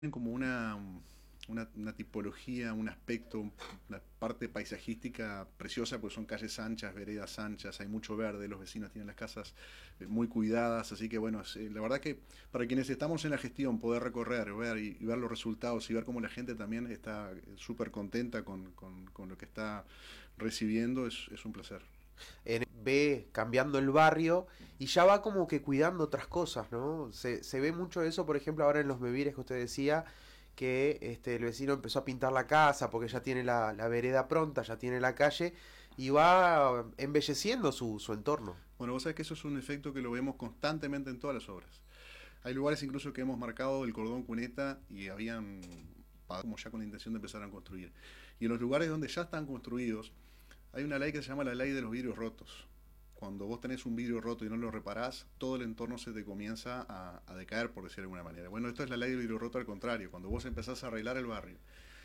como una tipología, un aspecto, una parte paisajística preciosa, porque son calles anchas, veredas anchas, hay mucho verde, los vecinos tienen las casas muy cuidadas, así que bueno, la verdad que para quienes estamos en la gestión, poder recorrer, ver y ver los resultados y ver cómo la gente también está súper contenta con lo que está recibiendo, es un placer. Ve cambiando el barrio y ya va como que cuidando otras cosas, ¿no? Se ve mucho eso, por ejemplo, ahora en los Mevires que usted decía, que el vecino empezó a pintar la casa porque ya tiene la vereda pronta, ya tiene la calle y va embelleciendo su entorno. Bueno, vos sabés que eso es un efecto que lo vemos constantemente en todas las obras. Hay lugares incluso que hemos marcado el cordón cuneta y habían pagado como ya con la intención de empezar a construir. Y en los lugares donde ya están construidos, hay una ley que se llama la ley de los vidrios rotos. Cuando vos tenés un vidrio roto y no lo reparás, todo el entorno se te comienza a decaer, por decirlo de alguna manera. Bueno, esto es la ley del vidrio roto al contrario. Cuando vos empezás a arreglar el barrio,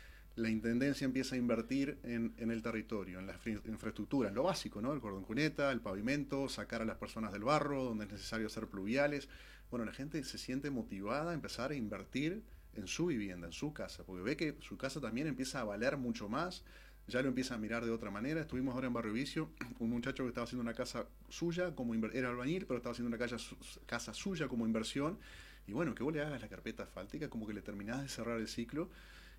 la intendencia empieza a invertir en el territorio, en la infraestructura, en lo básico, ¿no? El cordón cuneta, el pavimento, sacar a las personas del barro, donde es necesario hacer pluviales. Bueno, la gente se siente motivada a empezar a invertir en su vivienda, en su casa, porque ve que su casa también empieza a valer mucho más, ya lo empieza a mirar de otra manera. Estuvimos ahora en Barrio Vicio, un muchacho que estaba haciendo una casa suya, era albañil, pero estaba haciendo una casa suya como inversión, y bueno, que vos le hagas la carpeta asfáltica, como que le terminás de cerrar el ciclo,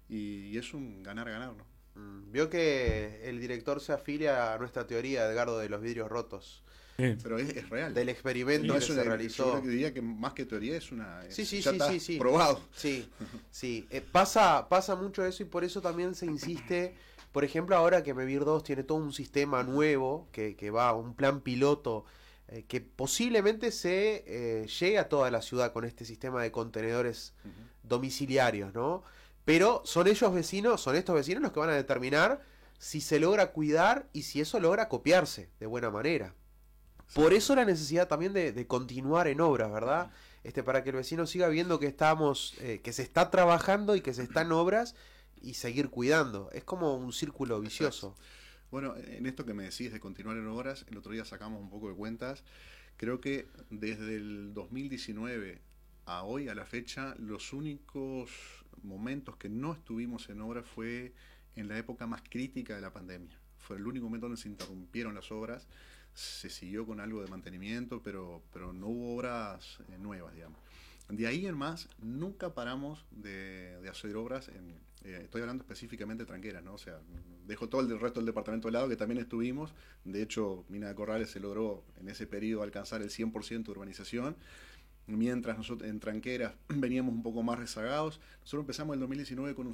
y es un ganar-ganar, ¿no? Vio que el director se afilia a nuestra teoría, Edgardo, de los vidrios rotos, Pero es real. del No experimento que es se una, yo creo realizó. que diría que más que teoría es Sí, sí, ya sí, está sí, sí. probado. Sí, sí. Pasa mucho eso y por eso también se insiste. Por ejemplo, ahora que Mevir 2 tiene todo un sistema nuevo que va, un plan piloto, que posiblemente se llegue a toda la ciudad con este sistema de contenedores Uh -huh. domiciliarios, ¿no? Pero son ellos vecinos, son estos vecinos los que van a determinar si se logra cuidar y si eso logra copiarse de buena manera. Por eso la necesidad también de continuar en obras, ¿verdad? Para que el vecino siga viendo que estamos, que se está trabajando y que se está en obras y seguir cuidando. Es como un círculo Exacto. vicioso. Bueno, en esto que me decís de continuar en obras, el otro día sacamos un poco de cuentas. Creo que desde el 2019 a hoy, a la fecha, los únicos momentos que no estuvimos en obra fue en la época más crítica de la pandemia. Fue el único momento donde se interrumpieron las obras, se siguió con algo de mantenimiento, pero no hubo obras nuevas, digamos. De ahí en más, nunca paramos de hacer obras. Estoy hablando específicamente de tranqueras, ¿no? O sea, dejo todo el resto del departamento de lado, que también estuvimos. De hecho, Mina de Corrales se logró en ese periodo alcanzar el 100% de urbanización. Mientras nosotros en tranqueras veníamos un poco más rezagados. Nosotros empezamos el 2019 con un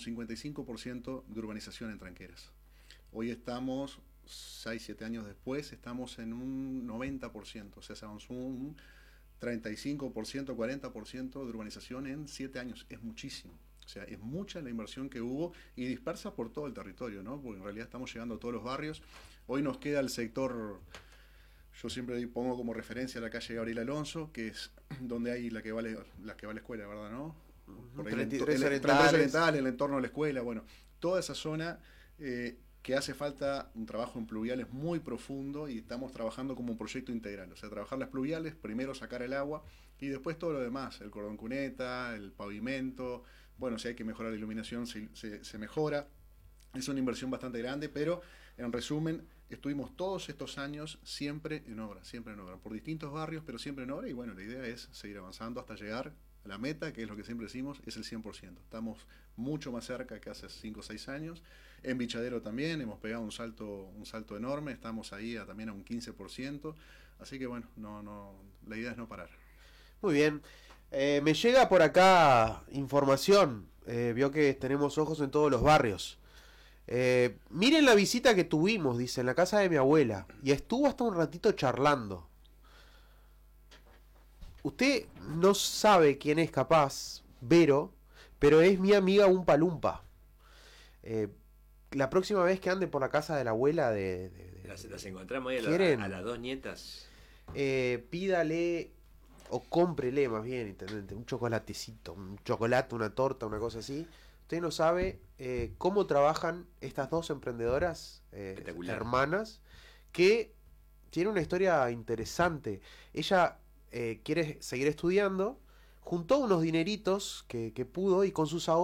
55% de urbanización en tranqueras. Hoy estamos, 6-7 años después, estamos en un 90%. O sea, se avanzó un 35%, 40% de urbanización en 7 años. Es muchísimo. O sea, es mucha la inversión que hubo y dispersa por todo el territorio, ¿no? Porque en realidad estamos llegando a todos los barrios. Hoy nos queda el sector, yo siempre pongo como referencia la calle Gabriel Alonso, que es donde hay la que va a la escuela, ¿verdad? ¿No? Por ahí 33 el 33 orientales. oriental, el entorno de la escuela, bueno, toda esa zona que hace falta un trabajo en pluviales muy profundo y estamos trabajando como un proyecto integral, o sea, trabajar las pluviales, primero sacar el agua y después todo lo demás, el cordón cuneta, el pavimento, bueno, si hay que mejorar la iluminación se mejora. Es una inversión bastante grande, pero en resumen, estuvimos todos estos años siempre en obra, por distintos barrios, pero siempre en obra, y bueno, la idea es seguir avanzando hasta llegar a la meta, que es lo que siempre decimos, es el 100%. Estamos mucho más cerca que hace 5 o 6 años. En Bichadero también hemos pegado un salto enorme, estamos ahí también a un 15%, así que bueno, la idea es no parar. Muy bien. Me llega por acá información. Vio que tenemos ojos en todos los barrios. Miren la visita que tuvimos, dice, en la casa de mi abuela. Y estuvo hasta un ratito charlando. Usted no sabe quién es capaz, Vero, pero es mi amiga Umpa Lumpa. Eh, la próxima vez que ande por la casa de la abuela Las encontramos ahí a ¿quieren? las dos nietas. Pídale o cómprele más bien, intendente, un chocolatecito, un chocolate, una torta, una cosa así. Usted no sabe cómo trabajan estas dos emprendedoras Espectacular. hermanas que tienen una historia interesante. Ella quiere seguir estudiando, juntó unos dineritos que pudo y con sus ahorros